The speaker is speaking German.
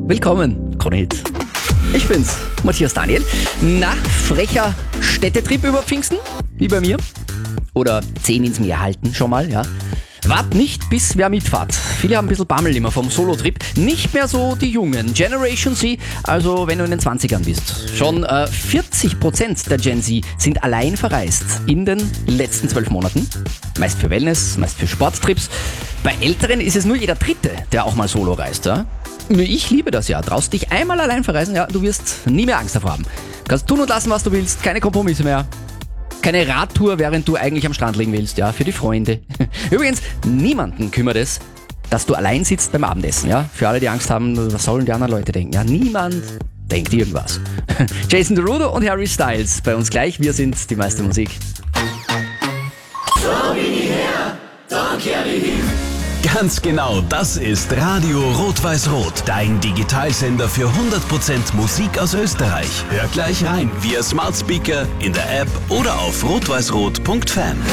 Willkommen, Kronit. Ich bin's, Matthias Daniel. Na, frecher Städtetrip über Pfingsten, wie bei mir. Oder 10 ins Meer halten, schon mal, ja. Wart nicht, bis wer mitfahrt. Viele haben ein bisschen Bammel immer vom Solo-Trip. Nicht mehr so die Jungen. Generation Z, also wenn du in den 20ern bist. Schon 40% der Gen Z sind allein verreist in den letzten 12 Monaten. Meist für Wellness, meist für Sporttrips. Bei Älteren ist es nur jeder Dritte, der auch mal Solo reist. Ja? Ich liebe das ja. Traust dich einmal allein verreisen, ja, du wirst nie mehr Angst davor haben. Kannst tun und lassen, was du willst. Keine Kompromisse mehr. Keine Radtour, während du eigentlich am Strand liegen willst, ja, für die Freunde. Übrigens, niemanden kümmert es, dass du allein sitzt beim Abendessen, ja. Für alle, die Angst haben, was sollen die anderen Leute denken? Ja, niemand denkt irgendwas. Jason Derulo und Harry Styles bei uns gleich. Wir sind die meiste Musik. So wie die her, don't carry him. Ganz genau, das ist Radio Rot-Weiß-Rot, dein Digitalsender für 100% Musik aus Österreich. Hör gleich rein via Smart Speaker, in der App oder auf rotweißrot.fan.